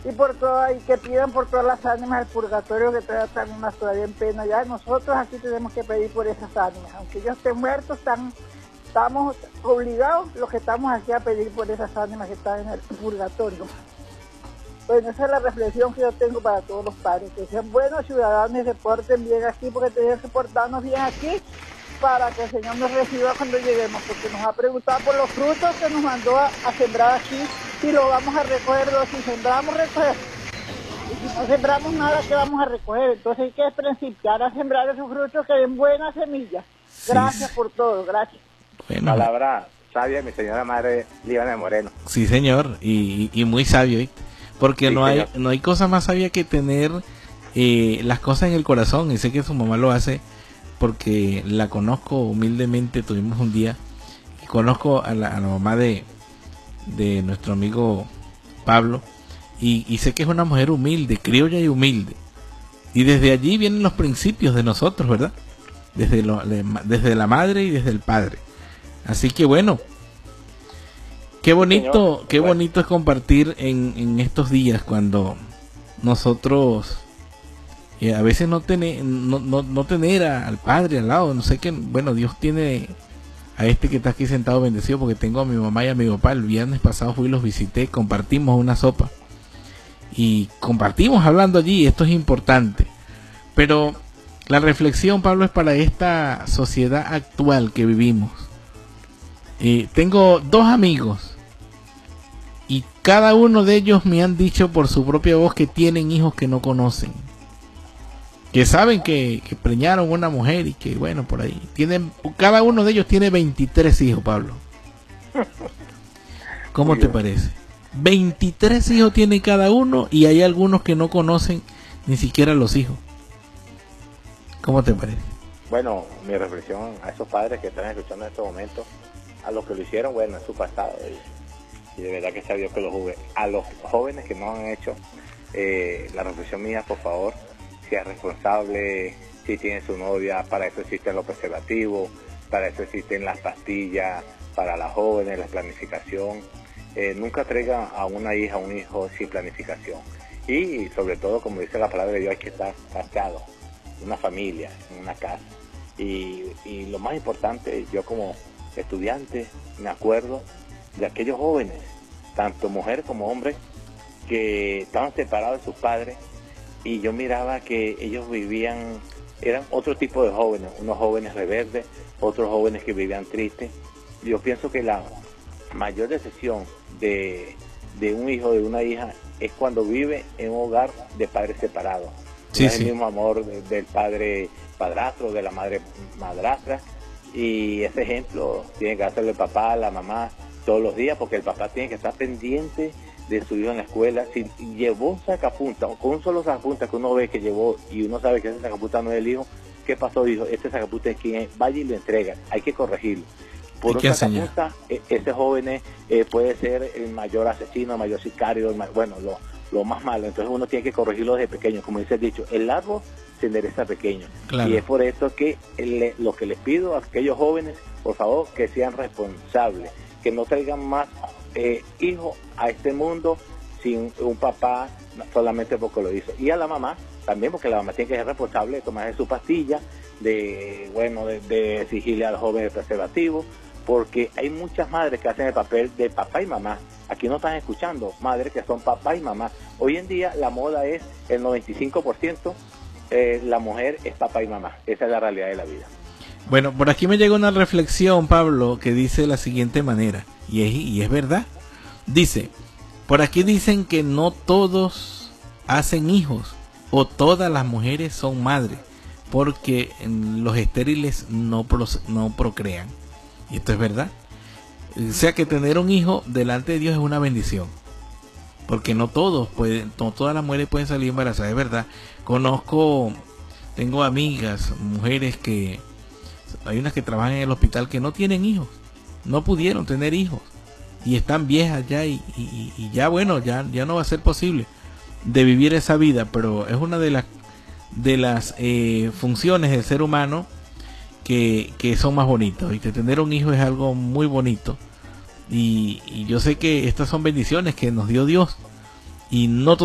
y por todo, y que pidan por todas las ánimas del purgatorio que todavía están unas todavía en pena. Ya nosotros aquí tenemos que pedir por esas ánimas, aunque ellos estén muertos, estamos obligados los que estamos aquí a pedir por esas ánimas que están en el purgatorio. Bueno, esa es la reflexión que yo tengo para todos los padres, que sean buenos ciudadanos y se porten bien aquí, porque tenemos que portarnos bien aquí para que el Señor nos reciba cuando lleguemos, porque nos ha preguntado por los frutos que nos mandó a sembrar aquí, si lo vamos a recoger o si sembramos, recoger. Y si no sembramos nada, ¿qué vamos a recoger? Entonces hay que principiar a sembrar esos frutos que den buenas semillas. Gracias por todo, gracias. Bueno, palabra sabia, mi señora madre Líbana Moreno. Sí, señor, y muy sabio, ¿eh? Porque Sí, no hay cosa más sabia que tener las cosas en el corazón, y sé que su mamá lo hace porque la conozco humildemente. Tuvimos un día y conozco a la mamá de nuestro amigo Pablo, y sé que es una mujer humilde, criolla y humilde, y desde allí vienen los principios de nosotros, ¿verdad? Desde la madre y desde el padre. Así que bueno, qué bonito, qué bonito es compartir en estos días cuando nosotros a veces no tener al padre al lado. No sé qué, bueno, Dios tiene a este que está aquí sentado bendecido, porque tengo a mi mamá y a mi papá. El viernes pasado fui y los visité, compartimos una sopa y compartimos hablando allí. Esto es importante, pero la reflexión, Pablo, es para esta sociedad actual que vivimos. Tengo dos amigos y cada uno de ellos me han dicho por su propia voz que tienen hijos que no conocen, que saben que preñaron una mujer y que bueno, por ahí tienen, cada uno de ellos tiene 23 hijos, Pablo. ¿Cómo te parece? 23 hijos tiene cada uno, y hay algunos que no conocen ni siquiera los hijos. ¿Cómo te parece? Bueno, mi reflexión a esos padres que están escuchando en estos momentos, a los que lo hicieron, bueno, es su pasado, y de verdad que sea Dios que lo juzgue. A los jóvenes que no han hecho, la reflexión mía, por favor, sea responsable. Si tienen su novia, para eso existen los preservativos, para eso existen las pastillas para las jóvenes, la planificación. Nunca traigan a una hija, a un hijo sin planificación, y sobre todo, como dice la palabra de Dios, hay que estar casado, una familia, en una casa. Y lo más importante, yo como estudiante me acuerdo de aquellos jóvenes, tanto mujer como hombre, que estaban separados de sus padres, y yo miraba que ellos vivían, eran otro tipo de jóvenes, unos jóvenes rebeldes, otros jóvenes que vivían tristes. Yo pienso que la mayor decepción de un hijo, de una hija, es cuando vive en un hogar de padres separados. Sí, no es sí. el mismo amor del padre padrastro, de la madre madrastra, y ese ejemplo tiene que hacerle el papá a la mamá todos los días, porque el papá tiene que estar pendiente de su hijo en la escuela. Si llevó un sacapunta, o con un solo sacapunta que uno ve que llevó, y uno sabe que ese sacapunta no es el hijo, ¿qué pasó, hijo? Este sacapunta es quien es, vaya y lo entrega, hay que corregirlo. Por un sacapunta, ese joven puede ser el mayor asesino, el mayor sicario, bueno, lo más malo. Entonces uno tiene que corregirlo desde pequeño. Como dice el dicho, el árbol se endereza pequeño. Claro. Y es por esto que lo que les pido a aquellos jóvenes, por favor, que sean responsables, que no traigan más hijos a este mundo sin un papá solamente porque lo hizo. Y a la mamá también, porque la mamá tiene que ser responsable de tomarse su pastilla, de exigirle al joven el preservativo, porque hay muchas madres que hacen el papel de papá y mamá. Aquí no están escuchando madres que son papá y mamá. Hoy en día la moda es el 95%, la mujer es papá y mamá. Esa es la realidad de la vida. Bueno, por aquí me llega una reflexión, Pablo, que dice de la siguiente manera, y es verdad. Dice, por aquí dicen que no todos hacen hijos, o todas las mujeres son madres, porque los estériles no procrean. Y esto es verdad. O sea que tener un hijo delante de Dios es una bendición, porque no todas las mujeres pueden salir embarazadas, es verdad. Tengo amigas, mujeres que, hay unas que trabajan en el hospital que no tienen hijos, no pudieron tener hijos, y están viejas ya, y ya bueno, ya no va a ser posible de vivir esa vida, pero es una de las funciones del ser humano que son más bonitas. Y tener un hijo es algo muy bonito, y yo sé que estas son bendiciones que nos dio Dios, y no